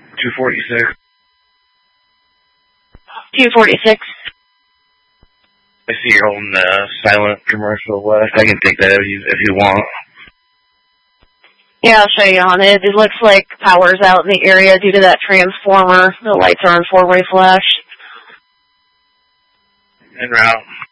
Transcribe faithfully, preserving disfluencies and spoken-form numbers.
two forty-six. two forty-six. I see you're holding the silent commercial west. I can take that if you, if you want. Yeah, I'll show you on it. It looks like power's out in the area due to that transformer. The lights are on four-way flash. En route.